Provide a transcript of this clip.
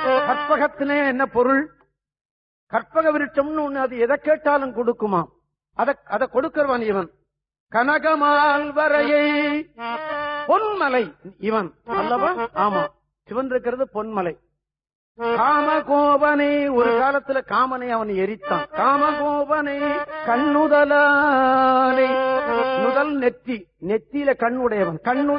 கற்பகத்திலே என்ன பொருள்? கற்பக விருட்சம்னு ஒண்ணு, அது எதை கேட்டாலும் கொடுக்குமா? அதை கொடுக்கிறவன் இவன். கனகமால் வரையை பொன்மலை இவன் அல்லவா? ஆமா, சிவன் இருக்கிறது பொன்மலை. காமகோபனை, ஒரு காலத்துல காமனை அவன் எரித்தான். காமகோபனை கண்ணுதலானை, நுதல் நெத்தி, நெத்தியில கண்ணுடையவன்.